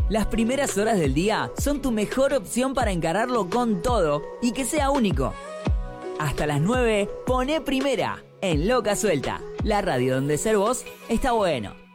Las primeras horas del día son tu mejor opción para encararlo con todo y que sea único. Hasta las 9, poné Primera en Loca Suelta, la radio donde ser vos está bueno.